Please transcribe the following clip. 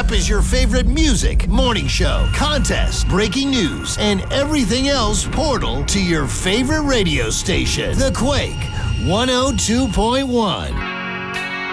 app is your favorite music, morning show, contest, breaking news, and everything else portal to your favorite radio station. The Quake 102.1.